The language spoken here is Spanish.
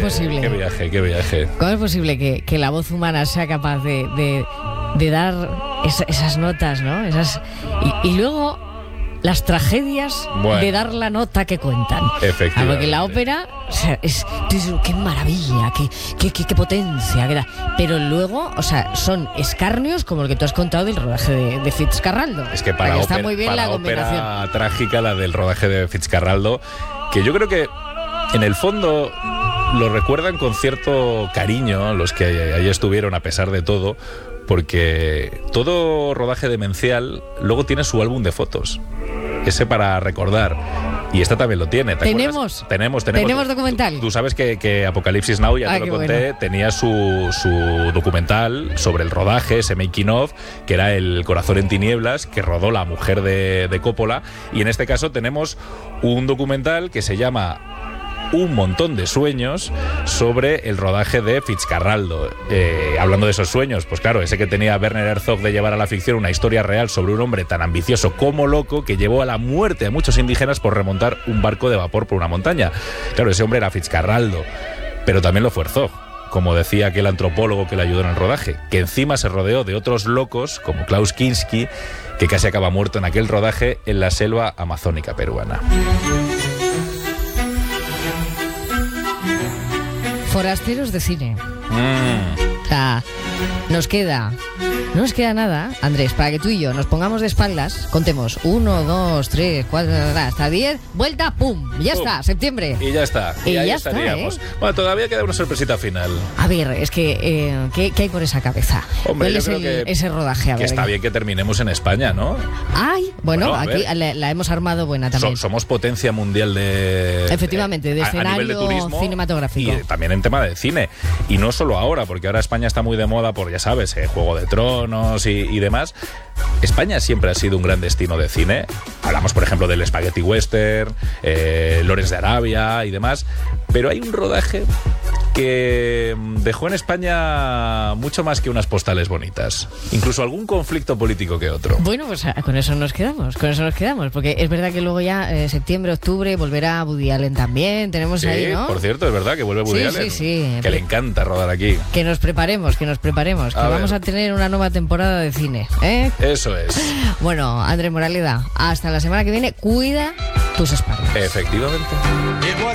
posible? Qué viaje. ¿Cómo es posible que la voz humana sea capaz de dar esas notas, ¿no? Y luego las tragedias de dar la nota que cuentan. Efectivamente. Porque la ópera, o sea, qué maravilla, qué potencia, qué da. Pero luego, o sea, son escarnios como el que tú has contado del rodaje de Fitzcarraldo. Es que para está muy bien para la combinación. ópera trágica, la del rodaje de Fitzcarraldo, que yo creo que en el fondo lo recuerdan con cierto cariño los que ahí estuvieron a pesar de todo, porque todo rodaje demencial luego tiene su álbum de fotos, ese para recordar, y esta también lo tiene. Tenemos documental. Tú sabes que Apocalipsis Now, ya te lo conté, bueno, tenía su documental sobre el rodaje, ese making of, que era El corazón en tinieblas, que rodó la mujer de Coppola, y en este caso tenemos un documental que se llama Un montón de sueños, sobre el rodaje de Fitzcarraldo. Hablando de esos sueños, pues claro, ese que tenía Werner Herzog de llevar a la ficción una historia real sobre un hombre tan ambicioso como loco, que llevó a la muerte a muchos indígenas por remontar un barco de vapor por una montaña. Claro, ese hombre era Fitzcarraldo, pero también lo fue Herzog, como decía aquel antropólogo que le ayudó en el rodaje, que encima se rodeó de otros locos como Klaus Kinski, que casi acaba muerto en aquel rodaje en la selva amazónica peruana. Forasteros de cine. O sea, no nos queda nada, Andrés, para que tú y yo nos pongamos de espaldas, contemos 1, 2, 3, 4, hasta 10, vuelta, ¡pum! Ya está, septiembre. Y ya está. Y ahí ya estaríamos. está, Bueno, todavía queda una sorpresita final. A ver, es que, ¿qué hay por esa cabeza? Hombre, ¿Cuál es ese rodaje? A ver, que está bien que terminemos en España, ¿no? Ay, bueno aquí la hemos armado buena también. Somos potencia mundial de... Efectivamente, de escenario, a nivel de turismo cinematográfico. Y también en tema de cine. Y no solo ahora, porque ahora España está muy de moda por, ya sabes, Juego de Tronos y demás. España siempre ha sido un gran destino de cine. Hablamos, por ejemplo, del Spaghetti Western, Lores de Arabia y demás. Pero hay un rodaje que dejó en España mucho más que unas postales bonitas. Incluso algún conflicto político que otro. Bueno, pues con eso nos quedamos. Porque es verdad que luego ya septiembre, octubre volverá Woody Allen también. Tenemos ahí, ¿no? Por cierto, es verdad que vuelve Woody Allen. Sí. Que le encanta rodar aquí. Que nos preparemos. Que vamos a tener una nueva temporada de cine, ¿eh? Eso es. Bueno, Andrés Moraleda, hasta la semana que viene. Cuida tus espaldas. Efectivamente.